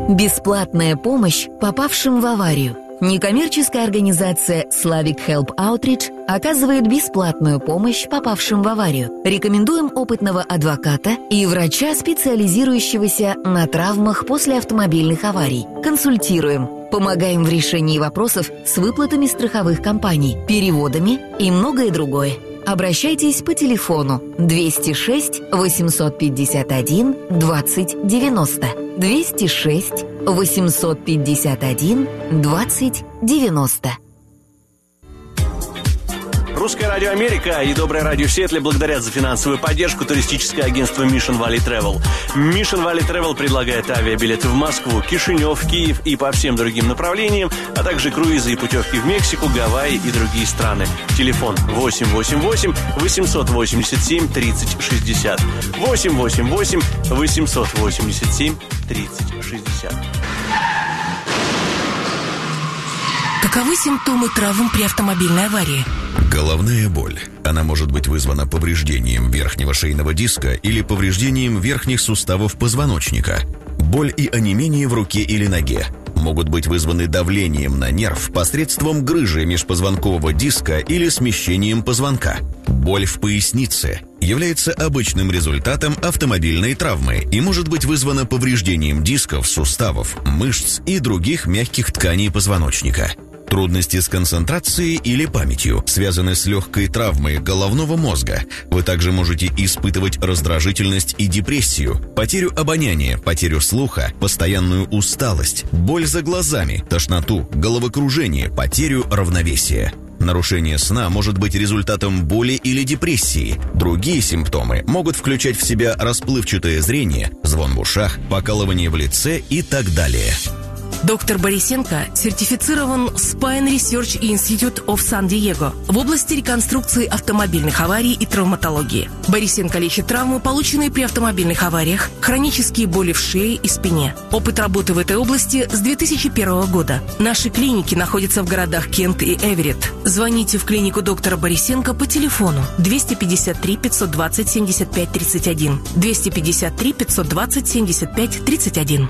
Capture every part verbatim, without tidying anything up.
Бесплатная помощь попавшим в аварию. Некоммерческая организация Slavic Help Outreach оказывает бесплатную помощь попавшим в аварию. Рекомендуем опытного адвоката и врача, специализирующегося на травмах после автомобильных аварий. Консультируем. Помогаем в решении вопросов с выплатами страховых компаний, переводами и многое другое. Обращайтесь по телефону двести шесть восемьсот пятьдесят один двадцать девяносто. двести шесть восемьсот пятьдесят один двадцать девяносто. Русское радио Америка и Доброе радио Сиэтле благодарят за финансовую поддержку туристическое агентство Mission Valley Travel. Mission Valley Travel предлагает авиабилеты в Москву, Кишинев, Киев и по всем другим направлениям, а также круизы и путевки в Мексику, Гавайи и другие страны. Телефон восемь восемь восемь восемьсот восемьдесят семь тридцать шестьдесят. восемь восемь восемь восемьсот восемьдесят семь тридцать шестьдесят. Каковы симптомы травм при автомобильной аварии? Головная боль. Она может быть вызвана повреждением верхнего шейного диска или повреждением верхних суставов позвоночника. Боль и онемение в руке или ноге могут быть вызваны давлением на нерв посредством грыжи межпозвонкового диска или смещением позвонка. Боль в пояснице является обычным результатом автомобильной травмы и может быть вызвана повреждением дисков, суставов, мышц и других мягких тканей позвоночника. Трудности с концентрацией или памятью связаны с легкой травмой головного мозга. Вы также можете испытывать раздражительность и депрессию, потерю обоняния, потерю слуха, постоянную усталость, боль за глазами, тошноту, головокружение, потерю равновесия. Нарушение сна может быть результатом боли или депрессии. Другие симптомы могут включать в себя расплывчатое зрение, звон в ушах, покалывание в лице и так далее. Доктор Борисенко сертифицирован Spine Research Institute of San-Diego в области реконструкции автомобильных аварий и травматологии. Борисенко лечит травмы, полученные при автомобильных авариях, хронические боли в шее и спине. Опыт работы в этой области с две тысячи первого года. Наши клиники находятся в городах Кент и Эверетт. Звоните в клинику доктора Борисенко по телефону двести пятьдесят три пятьсот двадцать семьдесят пять тридцать один, двести пятьдесят три пятьсот двадцать семьдесят пять тридцать один.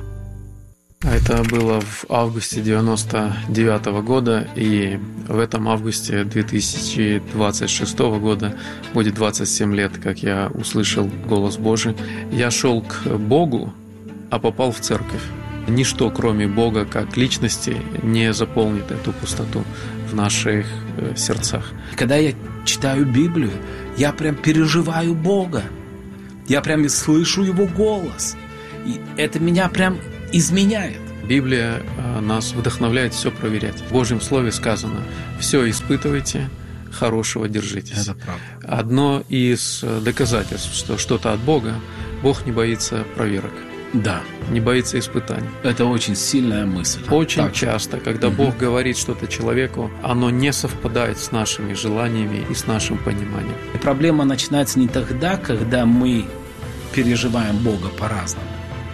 Это было в августе девяносто девятого года, и в этом августе две тысячи двадцать шестого года будет двадцать семь лет, как я услышал голос Божий. Я шел к Богу, а попал в церковь. Ничто, кроме Бога как личности, не заполнит эту пустоту в наших сердцах. Когда я читаю Библию, я прям переживаю Бога. Я прям слышу Его голос. И это меня прям изменяет. Библия нас вдохновляет все проверять. В Божьем Слове сказано: все испытывайте, хорошего держитесь. Это правда. Одно из доказательств, что что-то от Бога, Бог не боится проверок. Да. Не боится испытаний. Это очень сильная мысль. Очень так. часто, когда угу. Бог говорит что-то человеку, оно не совпадает с нашими желаниями и с нашим пониманием. И проблема начинается не тогда, когда мы переживаем Бога по-разному.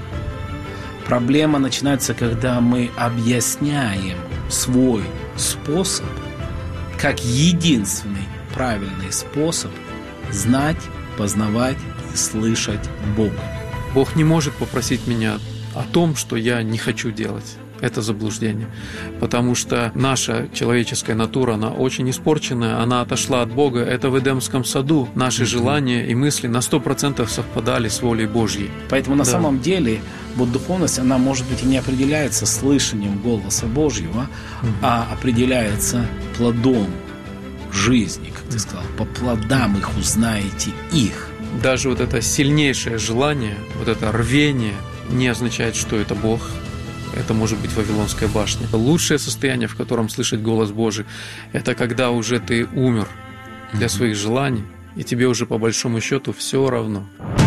Проблема начинается, когда мы объясняем свой способ как единственный правильный способ знать, познавать и слышать Бога. Бог не может попросить меня о том, что я не хочу делать. Это заблуждение. Потому что наша человеческая натура, она очень испорченная, она отошла от Бога. Это в Эдемском саду. Наши mm-hmm. желания и мысли на сто процентов совпадали с волей Божьей. Поэтому на да. самом деле вот духовность, она, может быть, и не определяется слышанием голоса Божьего, mm-hmm. а определяется плодом жизни, как ты сказал. По плодам их узнаете их. Даже вот это сильнейшее желание, вот это рвение не означает, что это Бог. Это может быть Вавилонская башня. Лучшее состояние, в котором слышать голос Божий, это когда уже ты умер для своих желаний, и тебе уже по большому счету все равно.